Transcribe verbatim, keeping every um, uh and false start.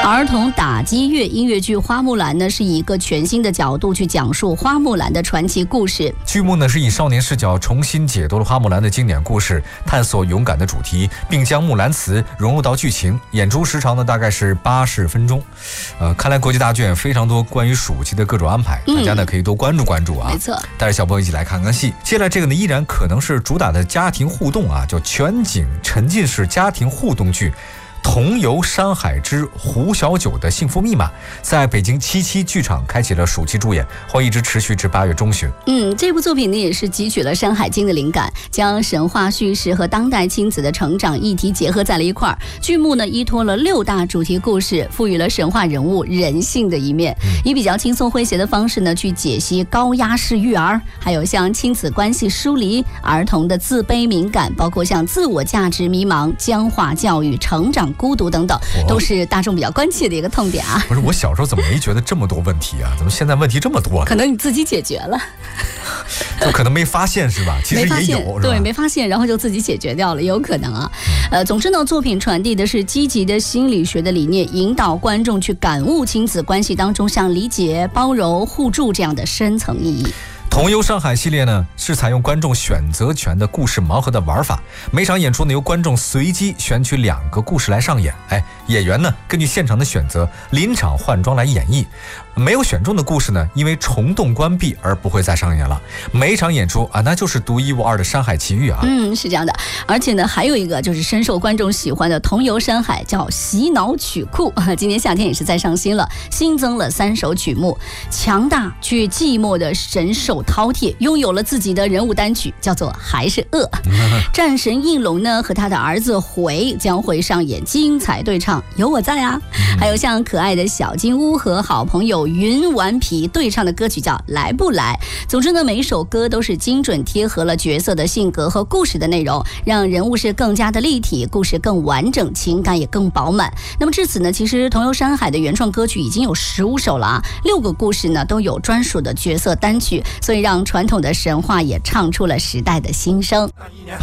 儿童打击乐音乐剧《花木兰》呢，是以一个全新的角度去讲述花木兰的传奇故事。 剧目呢是以少年视角重新解读了花木兰的经典故事，探索勇敢的主题，并将木兰辞融入到剧情。演出时长呢大概是八十分钟。呃，看来国际大剧院非常多关于暑期的各种安排，大家呢可以多关注关注啊。 没错， 带着小朋友一起来看看戏。接下来这个呢依然可能是主打的家庭互动啊，叫全景沉浸式家庭互动剧。同游山海之胡小九的幸福密码在北京七七剧场开启了暑期驻演，会一直持续至八月中旬。 嗯，这部作品呢也是汲取了《山海经》的灵感，将神话叙事和当代亲子的成长议题结合在了一块儿。剧目呢依托了六大主题故事，赋予了神话人物人性的一面，以比较轻松诙谐的方式呢去解析高压式育儿，还有像亲子关系疏离、儿童的自卑敏感，包括像自我价值迷茫、僵化教育、成长孤独等等，都是大众比较关切的一个痛点啊。 不是，我小时候怎么没觉得这么多问题啊？怎么现在问题这么多？ 可能你自己解决了， 就可能没发现是吧？其实也有， 对，没发现，然后就自己解决掉了，有可能啊。呃，总之呢，作品传递的是积极的心理学的理念，引导观众去感悟亲子关系当中像理解、包容、互助这样的深层意义。 同游上海系列呢是采用观众选择权的故事盲盒的玩法，每场演出呢由观众随机选取两个故事来上演，哎，演员呢根据现场的选择临场换装来演绎，没有选中的故事呢因为虫洞关闭而不会再上演了。每一场演出啊那就是独一无二的山海奇遇啊。 嗯，是这样的，而且呢还有一个就是深受观众喜欢的同游山海，叫洗脑曲库，今年夏天也是在上新了，新增了三首曲目，强大却寂寞的神兽饕餮拥有了自己的人物单曲，叫做还是饿。战神应龙呢和他的儿子回将会上演精彩对唱，有我在啊。还有像可爱的小金屋和好朋友云顽皮对唱的歌曲叫来不来。总之呢，每一首歌都是精准贴合了角色的性格和故事的内容，让人物是更加的立体，故事更完整，情感也更饱满。那么至此呢，其实同游山海的原创歌曲已经有十五首了啊，六个故事呢都有专属的角色单曲，所以让传统的神话也唱出了时代的心声。